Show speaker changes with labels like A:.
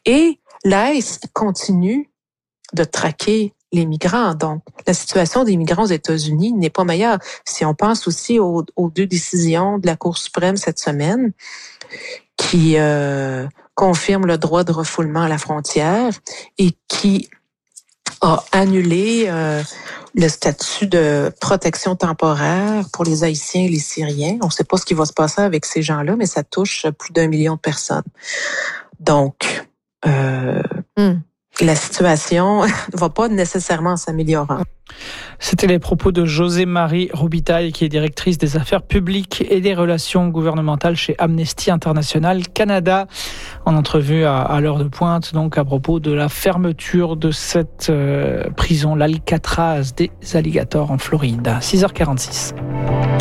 A: Et l'ICE continue de traquer les migrants. Donc, la situation des migrants aux États-Unis n'est pas meilleure. Si on pense aussi aux 2 décisions de la Cour suprême cette semaine qui confirment le droit de refoulement à la frontière et qui a annulé le statut de protection temporaire pour les Haïtiens et les Syriens. On ne sait pas ce qui va se passer avec ces gens-là, mais ça touche plus d'1 million de personnes. Donc, la situation ne va pas nécessairement s'améliorer.
B: C'était les propos de José-Marie Robitaille, qui est directrice des affaires publiques et des relations gouvernementales chez Amnesty International Canada, en entrevue à l'heure de pointe, donc à propos de la fermeture de cette prison, l'Alcatraz des alligators en Floride. 6h46.